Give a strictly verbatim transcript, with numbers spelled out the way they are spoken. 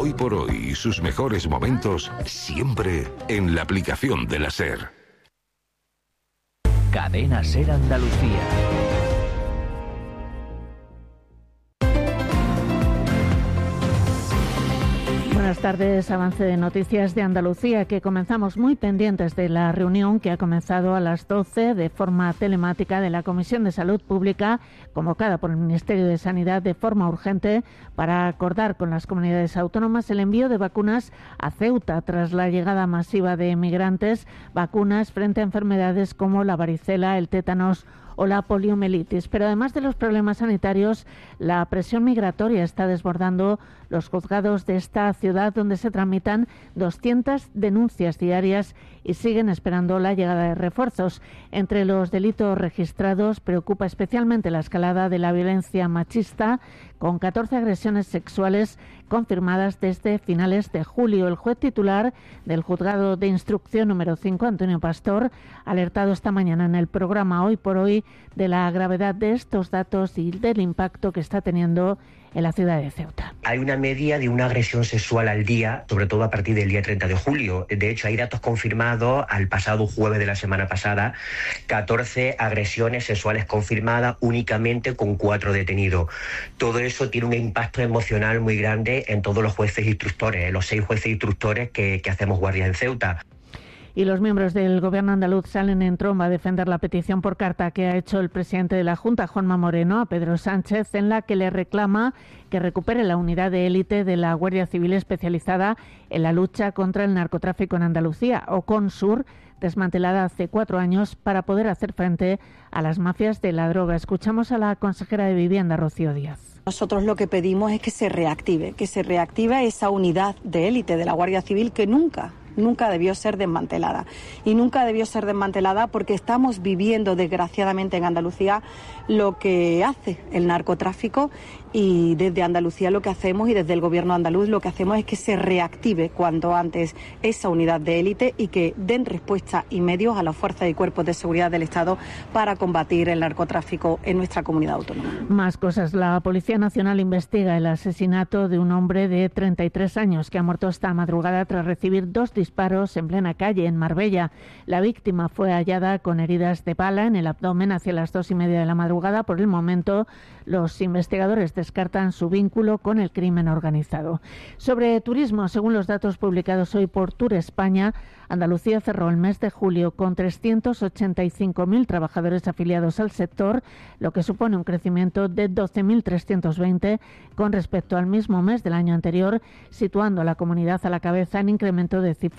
Hoy por hoy y sus mejores momentos siempre en la aplicación de la SER. Cadena SER Andalucía. Buenas tardes, avance de noticias de Andalucía, que comenzamos muy pendientes de la reunión que ha comenzado a las doce de forma telemática de la Comisión de Salud Pública, convocada por el Ministerio de Sanidad de forma urgente para acordar con las comunidades autónomas el envío de vacunas a Ceuta tras la llegada masiva de migrantes, vacunas frente a enfermedades como la varicela, el tétanos o la poliomielitis. Pero además de los problemas sanitarios, la presión migratoria está desbordando los juzgados de esta ciudad, donde se tramitan doscientas denuncias diarias y siguen esperando la llegada de refuerzos. Entre los delitos registrados preocupa especialmente la escalada de la violencia machista, con catorce agresiones sexuales confirmadas desde finales de julio. El juez titular del Juzgado de Instrucción número cinco, Antonio Pastor, ha alertado esta mañana en el programa Hoy por Hoy de la gravedad de estos datos y del impacto que está teniendo en la ciudad de Ceuta. Hay una media de una agresión sexual al día, sobre todo a partir del día treinta de julio. De hecho, hay datos confirmados al pasado jueves de la semana pasada, catorce agresiones sexuales confirmadas únicamente con cuatro detenidos. Todo eso tiene un impacto emocional muy grande en todos los jueces instructores, los seis jueces instructores que, que hacemos guardia en Ceuta. Y los miembros del Gobierno andaluz salen en tromba a defender la petición por carta que ha hecho el presidente de la Junta, Juanma Moreno, a Pedro Sánchez, en la que le reclama que recupere la unidad de élite de la Guardia Civil especializada en la lucha contra el narcotráfico en Andalucía, o CONSUR, desmantelada hace cuatro años para poder hacer frente a las mafias de la droga. Escuchamos a la consejera de Vivienda, Rocío Díaz. Nosotros lo que pedimos es que se reactive, que se reactive esa unidad de élite de la Guardia Civil que nunca nunca debió ser desmantelada. Y nunca debió ser desmantelada porque estamos viviendo, desgraciadamente, en Andalucía lo que hace el narcotráfico, y desde Andalucía lo que hacemos, y desde el Gobierno andaluz lo que hacemos, es que se reactive cuanto antes esa unidad de élite y que den respuesta y medios a las fuerzas y cuerpos de seguridad del Estado para combatir el narcotráfico en nuestra comunidad autónoma. Más cosas. La Policía Nacional investiga el asesinato de un hombre de treinta y tres años que ha muerto esta madrugada tras recibir dos disparos en plena calle en Marbella. La víctima fue hallada con heridas de bala en el abdomen hacia las dos y media de la madrugada. Por el momento, los investigadores descartan su vínculo con el crimen organizado. Sobre turismo, según los datos publicados hoy por Tour España, Andalucía cerró el mes de julio con trescientos ochenta y cinco mil trabajadores afiliados al sector, lo que supone un crecimiento de doce mil trescientos veinte con respecto al mismo mes del año anterior, situando a la comunidad a la cabeza en incremento de cifras